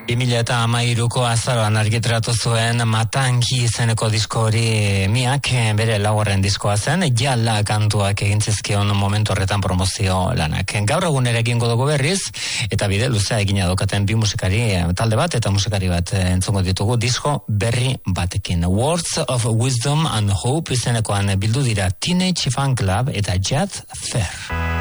2013ko azaroan argitaratu zuen Matangi izeneko disko hori Miak bere laugarren diskoa zen, jala kantuak egin zizkion momentu horretan promozio lanak. Gaur egun ere egingo dugu berriz, eta bide luzea egina daukaten bi musikari talde bat eta musikari bat entzungo ditugu disko berri batekin. Words of Wisdom and Hope izenekoan bildu dira Teenage Fan Club eta Jazz Fair.